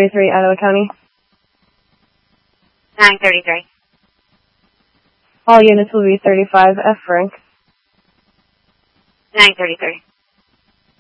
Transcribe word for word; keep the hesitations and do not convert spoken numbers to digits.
thirty-three, Idaho County. nine thirty-three. All units will be thirty-five F rank. nine thirty-three.